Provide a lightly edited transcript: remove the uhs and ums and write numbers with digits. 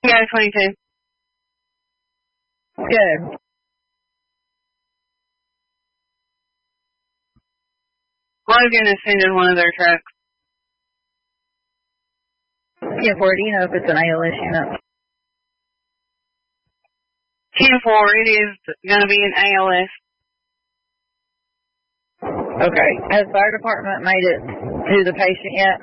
Yeah, 22. Good. Logan is sending one of their trucks. Yeah, for it, you know if it's an ALS unit. 10-4, it is going to be an ALS. Okay. Has the fire department made it to the patient yet?